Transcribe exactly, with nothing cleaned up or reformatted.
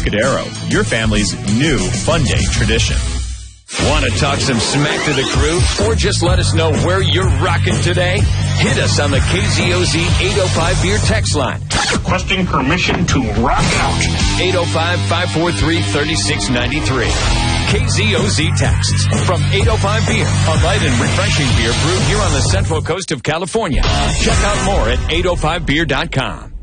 Embarcadero, your family's new fun day tradition. Want to talk some smack to the crew? Or just let us know where you're rocking today? Hit us on the K Z O Z eight oh five Beer text line. Requesting permission to rock out. eight oh five, five four three, three six nine three. K Z O Z texts from eight oh five Beer, a light and refreshing beer brewed here on the Central Coast of California. Check out more at eight oh five beer dot com.